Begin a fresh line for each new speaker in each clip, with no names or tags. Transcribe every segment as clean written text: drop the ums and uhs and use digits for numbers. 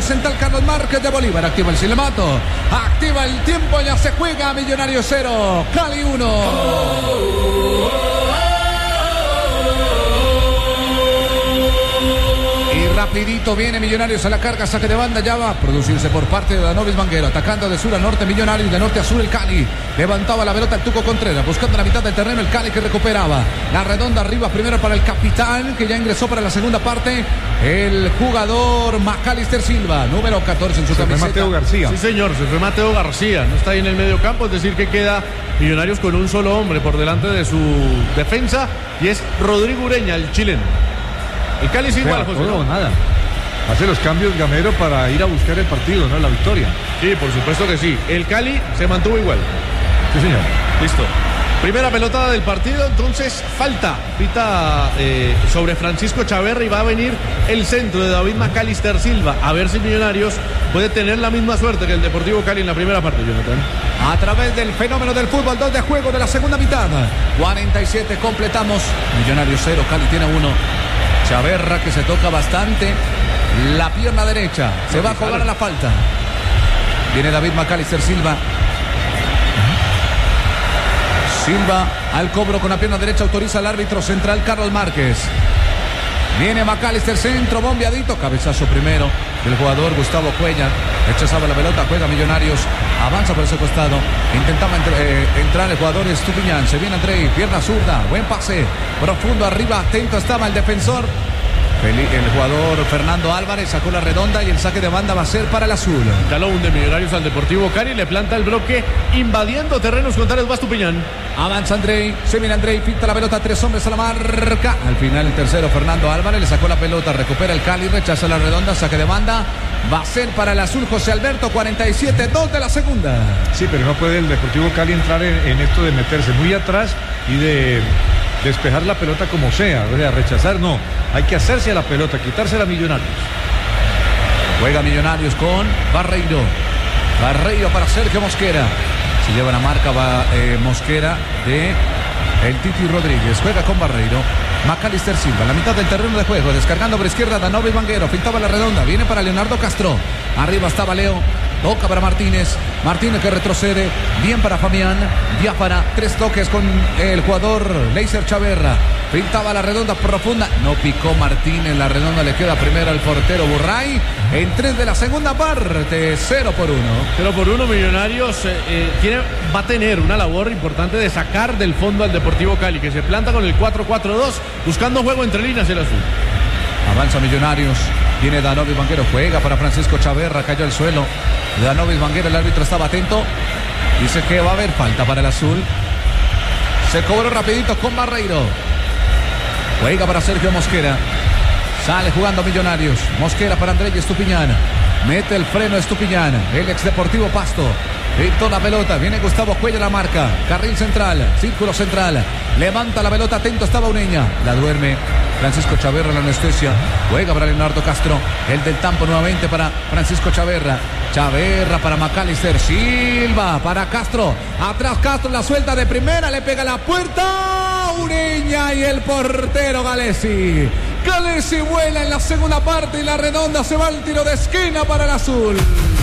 central Carlos Márquez de Bolívar. Activa el silbato, activa el tiempo, ya se juega. Millonarios 0, Cali 1. Rapidito viene Millonarios a la carga, saque de banda, ya va a producirse por parte de Danovis Vanguero, atacando de sur a norte Millonarios, de norte a sur el Cali, levantaba la pelota el Tuco Contreras, buscando la mitad del terreno el Cali que recuperaba, la redonda arriba primero para el capitán, que ya ingresó para la segunda parte, el jugador Macalister Silva, número 14 en su camiseta.
Se fue Mateo García.
Sí señor, se fue Mateo García, no está ahí en el medio campo, es decir que queda Millonarios con un solo hombre por delante de su defensa, y es Rodrigo Ureña, el chileno. El Cali es igual, José.
No, nada. Hace los cambios Gamero para ir a buscar el partido, ¿no? La victoria.
Sí, por supuesto que sí. El Cali se mantuvo igual.
Sí, señor.
Listo. Primera pelotada del partido, entonces falta. Pita sobre Francisco Chaverra y va a venir el centro de David Macalister Silva. A ver si Millonarios puede tener la misma suerte que el Deportivo Cali en la primera parte, Jonathan.
A través del fenómeno del fútbol, 2 de juego de la segunda mitad. 47 completamos. Millonarios 0, Cali tiene 1. Chaverra que se toca bastante la pierna derecha. Se va a cobrar a la falta. Viene David Macalister Silva. Silva al cobro con la pierna derecha. Autoriza el árbitro central Carlos Márquez. Viene Macalister, centro, bombeadito. Cabezazo primero del jugador Gustavo Cuellar. Rechazaba la pelota, juega Millonarios. Avanza por ese costado. Intentaba entrar el jugador Estupiñán. Se viene Andrei, pierna zurda. Buen pase. Profundo arriba. Atento estaba el defensor. El jugador Fernando Álvarez sacó la redonda y el saque de banda va a ser para el azul.
Ya lo hunde Millonarios al Deportivo Cali, le planta el bloque invadiendo terrenos contrarios. Va Estupiñán.
Avanza Andrei, se viene Andrei, pinta la pelota, 3 hombres a la marca. Al final el tercero Fernando Álvarez le sacó la pelota, recupera el Cali, rechaza la redonda, saque de banda. Va a ser para el azul José Alberto, 47-2 de la segunda.
Sí, pero no puede el Deportivo Cali entrar en esto de meterse muy atrás y de despejar la pelota como sea, o sea, rechazar no, hay que hacerse a la pelota, quitársela a Millonarios.
Juega Millonarios con Barreiro para Sergio Mosquera, se lleva la marca Mosquera de el Titi Rodríguez, juega con Barreiro. Macalister Silva, en la mitad del terreno de juego, descargando por izquierda Danovis Vanguero, pintaba la redonda, viene para Leonardo Castro, arriba estaba Leo, toca para Martínez que retrocede, bien para Fabián, Diáfara, 3 toques con el jugador Leiser Chaverra, pintaba la redonda profunda, no picó Martínez, la redonda le queda primero al portero Burray, en 3 de la segunda parte, 0-1.
0-1, Millonarios va a tener una labor importante de sacar del fondo al Deportivo Cali, que se planta con el 4-4-2, buscando juego entre líneas el azul.
Avanza Millonarios, viene Danovis Vanguero, juega para Francisco Chaverra, cayó al suelo. Danovis Vanguero, el árbitro estaba atento, dice que va a haber falta para el azul. Se cobró rapidito con Barreiro. Juega para Sergio Mosquera. Sale jugando Millonarios. Mosquera para Andrés Estupiñán. Mete el freno Estupiñán, el ex Deportivo Pasto. Pintó la pelota, viene Gustavo Cuellar la marca. Carril central, círculo central. Levanta la pelota, atento estaba Ureña. La duerme Francisco Chaverra en la anestesia. Juega para Leonardo Castro. El del Tampo nuevamente para Francisco Chaverra. Chaverra para Macalister Silva, para Castro. Atrás Castro, la suelta de primera, le pega la puerta. Ureña y el portero Galesi. Galesi vuela en la segunda parte y la redonda se va al tiro de esquina para el azul.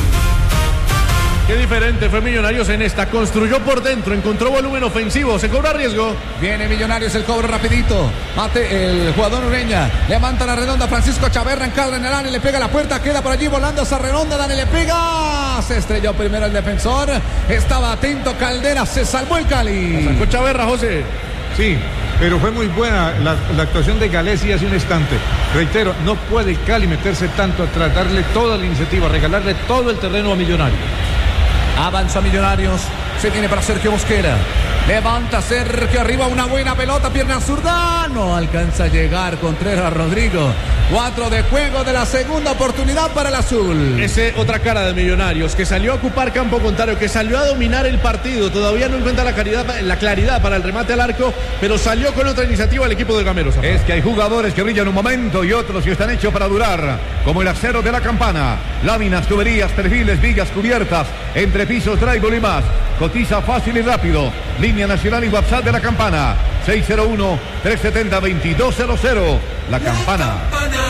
Qué diferente fue Millonarios en esta. Construyó por dentro, encontró volumen ofensivo, se cobra riesgo.
Viene Millonarios, el cobro rapidito. Mate el jugador Ureña. Levanta la redonda, Francisco Chaverra encarga en el área, le pega la puerta, queda por allí volando esa redonda, Dani le pega. Se estrelló primero el defensor. Estaba atento Caldera, se salvó el Cali.
Sacó Chaverra, José.
Sí, pero fue muy buena la actuación de Galesi hace un instante. Reitero, no puede Cali meterse tanto atrás, darle toda la iniciativa, regalarle todo el terreno a Millonarios.
Avanza Millonarios, se viene para Sergio Mosquera. Levanta Sergio arriba, una buena pelota, pierna zurda. No alcanza a llegar Contreras Rodrigo. 4 de juego de la segunda oportunidad para el azul.
Ese otra cara de Millonarios, que salió a ocupar campo contrario, que salió a dominar el partido. Todavía no encuentra la claridad para el remate al arco, pero salió con otra iniciativa el equipo del Gamero.
Es que hay jugadores que brillan un momento y otros que están hechos para durar, como el acero de la Campana. Láminas, tuberías, perfiles, vigas, cubiertas, entrepisos, drywall y más. Cotiza fácil y rápido. Línea nacional y WhatsApp de la Campana. 601-370-2200. La Campana.